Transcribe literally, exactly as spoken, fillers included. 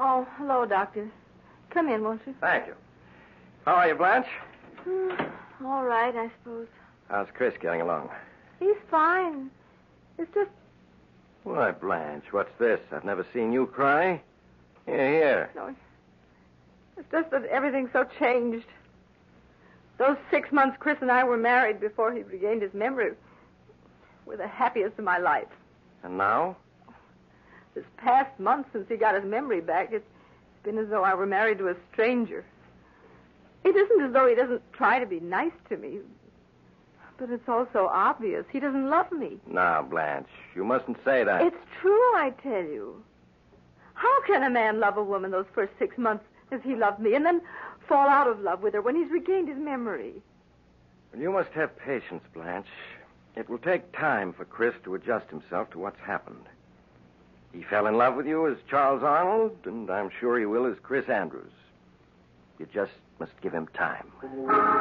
Oh, hello, Doctor. Come in, won't you? Thank you. How are you, Blanche? Hmm, all right, I suppose. How's Chris getting along? He's fine. It's just... Why, Blanche, what's this? I've never seen you cry. Here, here. No, it's just that everything's so changed. Those six months Chris and I were married before he regained his memory were the happiest of my life. And now? This past month since he got his memory back, it's been as though I were married to a stranger. It isn't as though he doesn't try to be nice to me, but it's also obvious he doesn't love me. Now, Blanche, you mustn't say that. It's true, I tell you. How can a man love a woman those first six months as he loved me and then fall out of love with her when he's regained his memory? Well, you must have patience, Blanche. It will take time for Chris to adjust himself to what's happened. He fell in love with you as Charles Arnold, and I'm sure he will as Chris Andrews. You just must give him time.